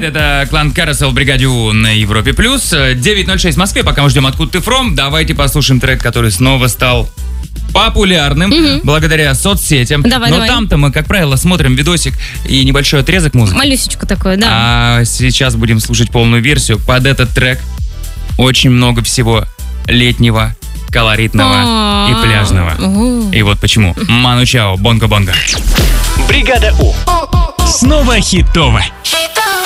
это клан Carousel в бригаде У на Европе+. 9:06 в Москве, пока мы ждем «Откуда ты фром», давайте послушаем трек, который снова стал популярным благодаря соцсетям. Давай, Но давай. там-то мы, как правило, смотрим видосик и небольшой отрезок музыки. Малюсечку такое, да. А сейчас будем слушать полную версию. Под этот трек очень много всего летнего, колоритного и пляжного. И вот почему. Ману Чао, Бонго-Бонго. Бригада У. Снова хитово.